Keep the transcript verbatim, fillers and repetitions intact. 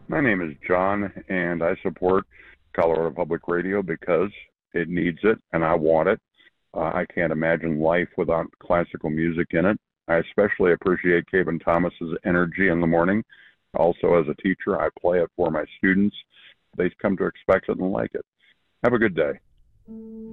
My name is John, and I support Colorado Public Radio because it needs it, and I want it. Uh, I can't imagine life without classical music in it. I especially appreciate Kevin Thomas's energy in the morning. Also, as a teacher, I play it for my students. They come to expect it and like it. Have a good day.